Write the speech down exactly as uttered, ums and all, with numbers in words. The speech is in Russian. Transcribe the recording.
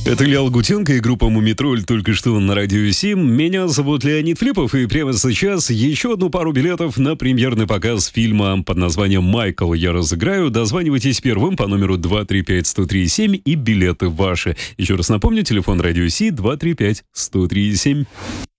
Это Илья Лагутенко и группа «Мумитроль» только что на Радио семь. Меня зовут Леонид Флипов, и прямо сейчас еще одну пару билетов на премьерный показ фильма под названием «Майкл» я разыграю. Дозванивайтесь первым по номеру два три пять сто три семь, и билеты ваши. Еще раз напомню, телефон Радио семь два три пять сто три семь.